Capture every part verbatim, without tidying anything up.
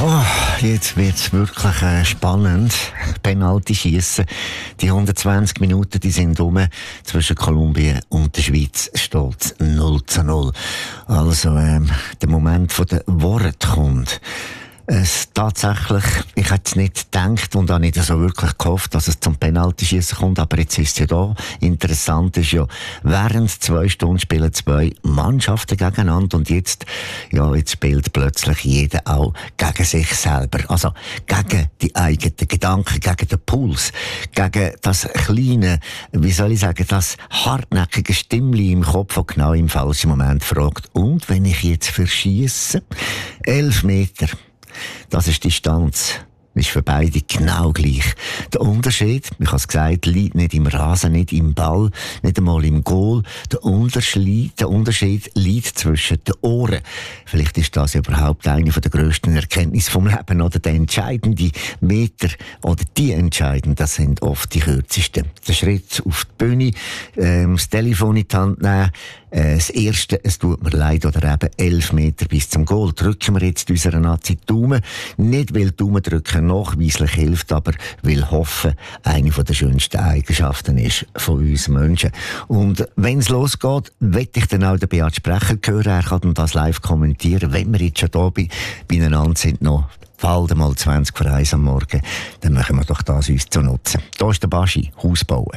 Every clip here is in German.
Oh, jetzt wird es wirklich äh, spannend. Penalty schiessen. Die hundertzwanzig Minuten, die sind rum. Zwischen Kolumbien und der Schweiz steht null zu null. Also, ähm, der Moment von der Worte kommt. Es tatsächlich, ich hätte es nicht gedacht und auch nicht so wirklich gehofft, dass es zum Penaltyschießen kommt, aber jetzt ist es ja da. Interessant ist ja, während zwei Stunden spielen zwei Mannschaften gegeneinander und jetzt, ja, jetzt spielt plötzlich jeder auch gegen sich selber. Also, gegen die eigenen Gedanken, gegen den Puls, gegen das kleine, wie soll ich sagen, das hartnäckige Stimmli im Kopf, das genau im falschen Moment fragt. Und wenn ich jetzt verschiesse? Elf Meter. Das ist die Distanz. Ist für beide genau gleich. Der Unterschied, ich habe es gesagt, liegt nicht im Rasen, nicht im Ball, nicht einmal im Goal. Der Unterschied, der Unterschied liegt zwischen den Ohren. Vielleicht ist das überhaupt eine der grössten Erkenntnisse vom Leben, oder der entscheidende Meter, oder die entscheidenden, das sind oft die kürzesten. Der Schritt auf die Bühne, ähm, das Telefon in die Hand nehmen, äh, das Erste, es tut mir leid, oder eben elf Meter bis zum Goal. Drücken wir jetzt unserer Nazi die Daumen. Nicht, weil Daumen drücken nachweislich hilft, aber weil Hoffen eine der schönsten Eigenschaften ist von uns Menschen. Und wenn es losgeht, will ich dann auch den Beat Sprecher hören. Er kann das live kommentieren. Wenn wir jetzt schon da bei, beieinander sind, noch bald mal zwanzig vor eins am Morgen, dann machen wir doch das uns zu nutzen. Da ist der Baschi, Haus bauen.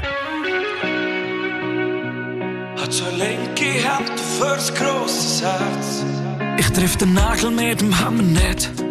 Hat so eine linke Hand für ein grosses Herz. Ich triff den Nagel mit dem Hammer nicht.